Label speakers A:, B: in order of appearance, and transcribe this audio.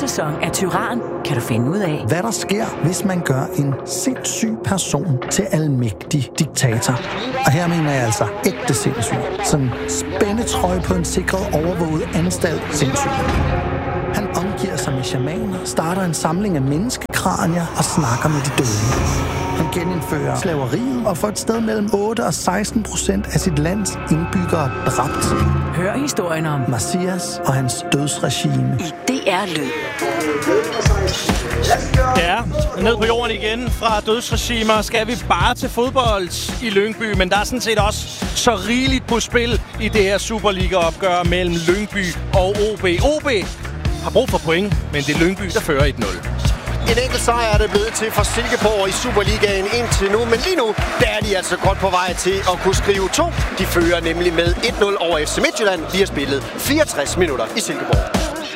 A: sæson af Tyran kan du finde ud af,
B: hvad der sker, hvis man gør en sindssyg person til almægtig diktator. Og her mener jeg altså ægte sindssyg. Sådan spændetrøje på en sikret overvåget anstalt sindssyg. Han omgiver sig med shamaner, starter en samling af menneskekranier og snakker med de døde. Han genindfører slaveriet og får et sted mellem 8% og 16% af sit lands indbyggere dræbt.
A: hør historien om
B: Messias og hans dødsregime.
A: i DR Lyd.
C: Ja, ned på jorden igen fra dødsregimer skal vi bare til fodbold i Lyngby, men der er sådan set også så rigeligt på spil i det her Superliga-opgør mellem Lyngby og OB. OB har brug for point, men det er Lyngby, der fører 1-0.
D: En enkelt sejr er det blevet til for Silkeborg i Superligaen indtil nu, men lige nu der er de altså godt på vej til at kunne skrive 2. De fører nemlig med 1-0 over FC Midtjylland. De har spillet 64 minutter i Silkeborg.